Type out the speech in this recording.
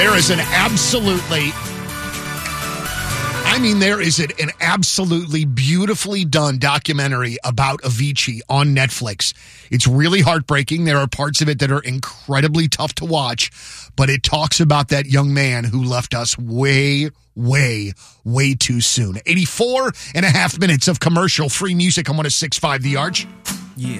There is an absolutely beautifully done documentary about Avicii on Netflix. It's really heartbreaking. There are parts of it that are incredibly tough to watch, but it talks about that young man who left us way too soon. 84 and a half minutes of commercial-free music on 106.5 The Arch.